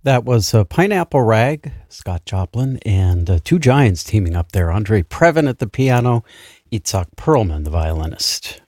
That was Pineapple Rag, Scott Joplin, and two giants teaming up there. Andre Previn at the piano, Itzhak Perlman, the violinist.